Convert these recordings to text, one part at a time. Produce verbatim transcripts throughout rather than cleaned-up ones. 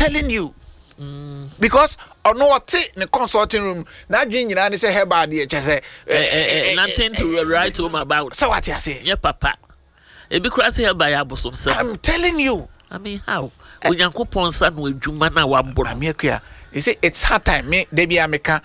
telling you. Mm. Because or no what in the consulting room na dwin nyina ne say herba de che say eh nothing to write home about. So what you say? Yeah papa. E bi kura say herba ya bosom say. I'm telling you. I mean how? Onyankopon sa no adwuma na wa boro. Amekua. You see it's hard time me de bia meka.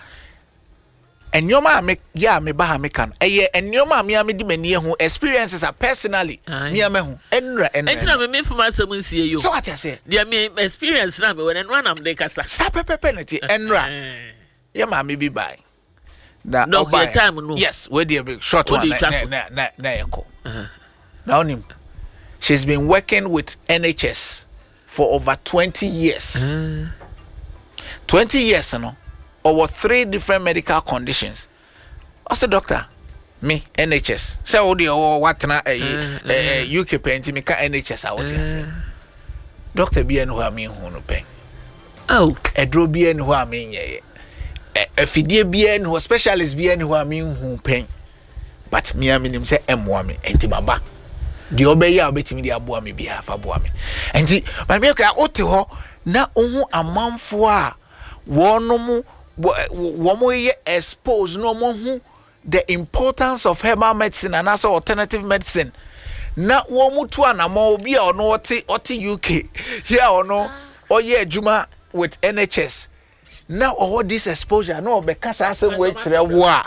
Enyoma me ya me ba ha meka no. Eye enyoma me am di mani hu experiences are personally. Me am hu. Enra enra. Enra me me fuma asem nsie yo. So what you say? Dia me experience na me when no am de kasa. Sa pepe penalty enra. Ya ma me bi bai. Na no time no. Yes, we dey big short one na na na na yeko. Now him. She's been working with N H S for over twenty years. Mm. twenty years, you know, over three different medical conditions. I said, doctor, me, N H S. Say, oh, the oh, what na U K painting me N H S. I would say, Doctor, be who I mean, who no pain. Oh, a draw be who I mean, yeah. A fidie be who specialist be who I mean, who pain. But me, I mean, him say, M one me, and Timaba. The obey ya betimi dia boa me bia fa boa me enti ma me ka ote ho na ohu amanfo a wonom wo mo ye expose no mo hu the importance of herbal medicine and also alternative medicine na wo mo tu anamo obi a ono ote ote U K here ono oye adwuma with N H S na all this exposure na obeka asem we kire wo a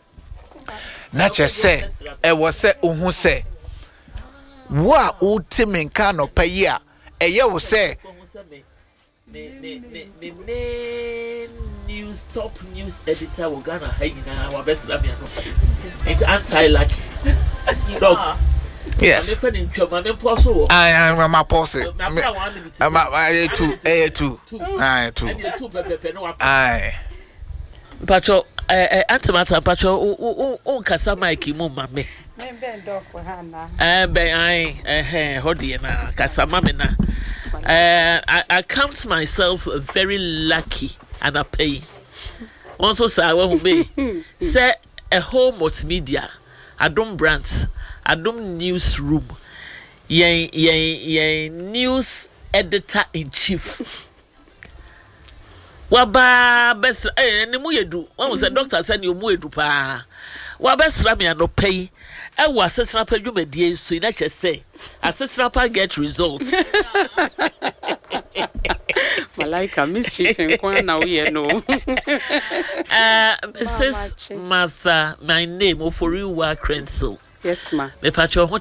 na che say e wo say ohu say wa ultimate kind of paya e ye wo say the the the the news top news editor wo Ghana ha nyina wa besra me no it's anti lucky dog yes I'm defending choma me poso I am my posse I'm I two A two I two I pacho eh antimata pacho o o kasa mic mu ma me Eh ben I eh hodi na kasama me na eh I, I count myself very lucky and I pay. Also say when me say a whole multimedia Adom Brands Adom Newsroom yen yen yen news editor in chief waba best eh ni mu yedu when say doctor said you mu edu pa waba sra me no pay. I was assessing up a day, so you not just say, assessing up get results. Malaika mischief and one now, you know. Uh, Missus Martha, my name, for you, work Crensel. Yes, ma. Me patch your